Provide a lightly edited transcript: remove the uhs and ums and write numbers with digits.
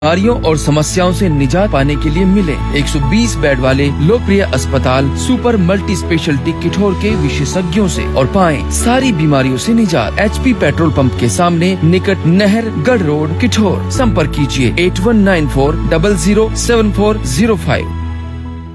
बीमारियों और समस्याओं से निजात पाने के लिए मिले 120 बेड वाले लोकप्रिय अस्पताल सुपर मल्टी स्पेशलिटी किठौर के विशेषज्ञों से और पाएं सारी बीमारियों से निजात। HP पेट्रोल पंप के सामने निकट नहर गढ़ रोड किठौर। संपर्क कीजिए 8194007405।